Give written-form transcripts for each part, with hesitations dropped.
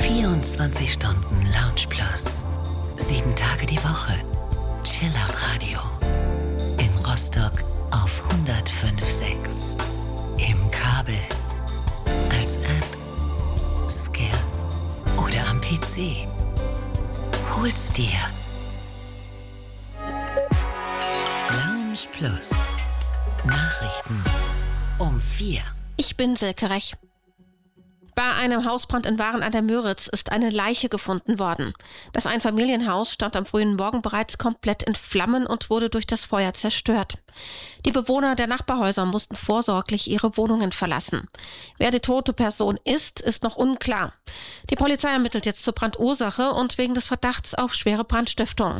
24 Stunden Lounge Plus. 7 Tage die Woche. Chillout Radio. In Rostock auf 105.6. Im Kabel. Als App. Skill. Oder am PC. Hol's dir. Lounge Plus. Nachrichten um 4. Ich bin Silke Rech. Bei einem Hausbrand in Waren an der Müritz ist eine Leiche gefunden worden. Das Einfamilienhaus stand am frühen Morgen bereits komplett in Flammen und wurde durch das Feuer zerstört. Die Bewohner der Nachbarhäuser mussten vorsorglich ihre Wohnungen verlassen. Wer die tote Person ist noch unklar. Die Polizei ermittelt jetzt zur Brandursache und wegen des Verdachts auf schwere Brandstiftung.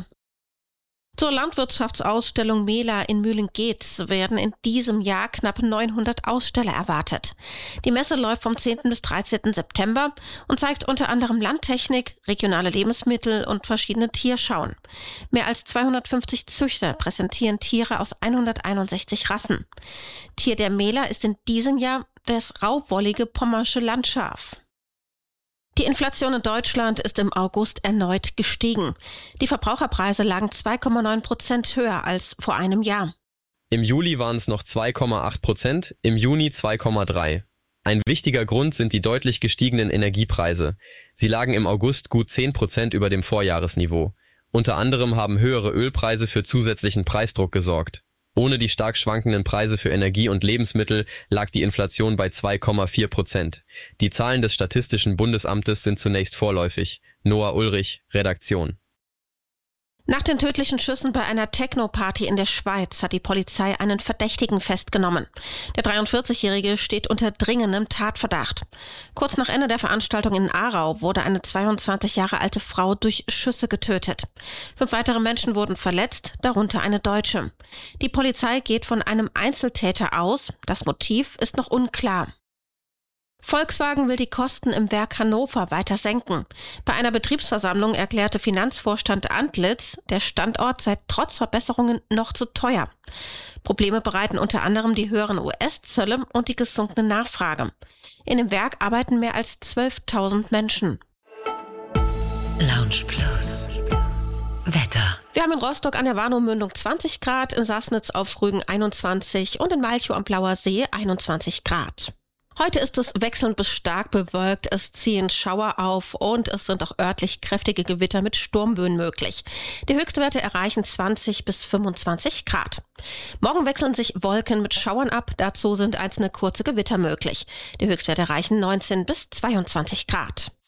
Zur Landwirtschaftsausstellung MELA in Mühlen-Geetz werden in diesem Jahr knapp 900 Aussteller erwartet. Die Messe läuft vom 10. bis 13. September und zeigt unter anderem Landtechnik, regionale Lebensmittel und verschiedene Tierschauen. Mehr als 250 Züchter präsentieren Tiere aus 161 Rassen. Tier der MELA ist in diesem Jahr das rauwollige pommersche Landschaf. Die Inflation in Deutschland ist im August erneut gestiegen. Die Verbraucherpreise lagen 2,9% höher als vor einem Jahr. Im Juli waren es noch 2,8%, im Juni 2,3%. Ein wichtiger Grund sind die deutlich gestiegenen Energiepreise. Sie lagen im August gut 10% über dem Vorjahresniveau. Unter anderem haben höhere Ölpreise für zusätzlichen Preisdruck gesorgt. Ohne die stark schwankenden Preise für Energie und Lebensmittel lag die Inflation bei 2,4%. Die Zahlen des Statistischen Bundesamtes sind zunächst vorläufig. Noah Ulrich, Redaktion. Nach den tödlichen Schüssen bei einer Techno-Party in der Schweiz hat die Polizei einen Verdächtigen festgenommen. Der 43-Jährige steht unter dringendem Tatverdacht. Kurz nach Ende der Veranstaltung in Aarau wurde eine 22 Jahre alte Frau durch Schüsse getötet. 5 weitere Menschen wurden verletzt, darunter eine Deutsche. Die Polizei geht von einem Einzeltäter aus. Das Motiv ist noch unklar. Volkswagen will die Kosten im Werk Hannover weiter senken. Bei einer Betriebsversammlung erklärte Finanzvorstand Antlitz, der Standort sei trotz Verbesserungen noch zu teuer. Probleme bereiten unter anderem die höheren US-Zölle und die gesunkene Nachfrage. In dem Werk arbeiten mehr als 12.000 Menschen. Lounge Plus. Wetter. Wir haben in Rostock an der Warnow-Mündung 20 Grad, in Sassnitz auf Rügen 21 und in Malchow am Blauer See 21 Grad. Heute ist es wechselnd bis stark bewölkt, es ziehen Schauer auf und es sind auch örtlich kräftige Gewitter mit Sturmböen möglich. Die Höchstwerte erreichen 20 bis 25 Grad. Morgen wechseln sich Wolken mit Schauern ab, dazu sind einzelne kurze Gewitter möglich. Die Höchstwerte erreichen 19 bis 22 Grad.